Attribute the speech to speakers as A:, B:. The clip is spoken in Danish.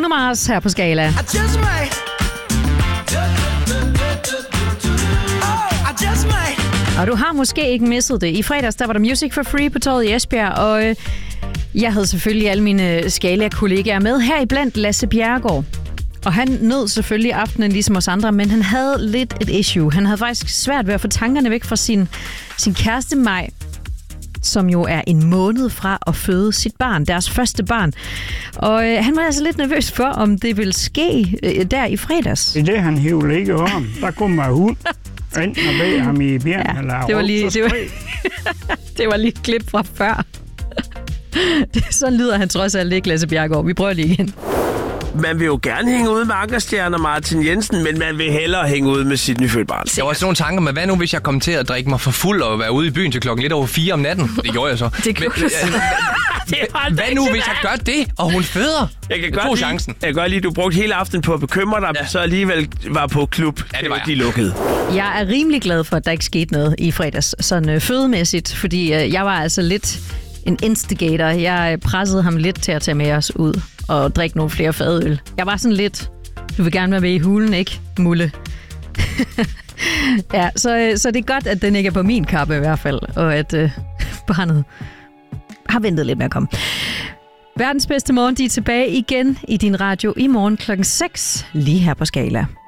A: Mars her på Skala. Og du har måske ikke misset det. I fredags, der var der Music for Free på Torvet i Esbjerg, og jeg havde selvfølgelig alle mine Skala-kollegaer med, heriblandt Lasse Bjerregaard. Og han nød selvfølgelig aftenen ligesom os andre, men han havde lidt et issue. Han havde faktisk svært ved at få tankerne væk fra sin kæreste Maj, som jo er en måned fra at føde sit barn, deres første barn. Og han var altså lidt nervøs for, om det ville ske der i fredags.
B: I det, han hiver ligge om, der kommer hund. Enten at bede ham i bjergen, eller
A: det var lige et klip fra før. Sådan lyder han trods alt ikke, Lasse Bjerregaard. Vi prøver lige igen.
C: Man vil jo gerne hænge ud med Ankerstjerne og Martin Jensen, men man vil hellere hænge ud med sit nyfødte barn.
D: Der var sådan nogle tanker med, hvad nu hvis jeg kom til at drikke mig for fuld og være ude i byen til klokken lidt over 4 om natten? Det gjorde jeg så. Hvad nu hvis jeg gør det, og hun føder?
C: Jeg kan godt lide, du brugte hele aftenen på at bekymre dig, så alligevel var på klub.
D: Ja, det var
C: de lukkede.
A: Jeg er rimelig glad for, at der ikke skete noget i fredags, sådan fødemæssigt, fordi jeg var altså lidt en instigator. Jeg pressede ham lidt til at tage med os ud og drikke nogle flere fadøl. Jeg var sådan lidt, du vil gerne være med i hulen, ikke, Mulle? Ja, så det er godt, at den ikke er på min kappe i hvert fald, og at barnet har ventet lidt med at komme. Verdens bedste morgen, de er tilbage igen i din radio i morgen klokken 6, lige her på Skala.